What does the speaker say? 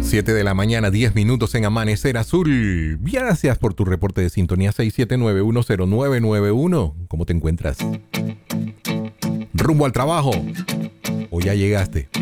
7 de la mañana, 10 minutos en Amanecer Azul. Gracias por tu reporte de sintonía 67910991. ¿Cómo te encuentras? ¿Rumbo al trabajo? ¿O ya llegaste?